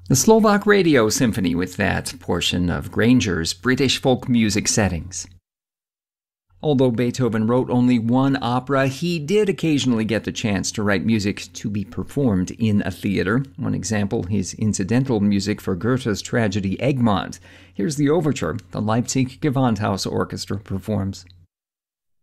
The Slovak Radio Symphony with that portion of Granger's British folk music settings. Although Beethoven wrote only one opera, he did occasionally get the chance to write music to be performed in a theater. One example, his incidental music for Goethe's tragedy Egmont. Here's the overture the Leipzig Gewandhaus Orchestra performs.